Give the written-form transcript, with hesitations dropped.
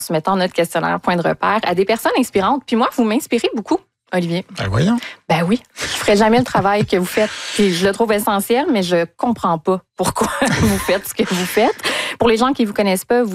soumettant notre questionnaire Point de repère à des personnes inspirantes. Puis moi, vous m'inspirez beaucoup, Olivier. Ben voyons. Ben oui, je ferais jamais le travail que vous faites. Puis je le trouve essentiel, mais je comprends pas pourquoi vous faites ce que vous faites. Pour les gens qui vous connaissent pas,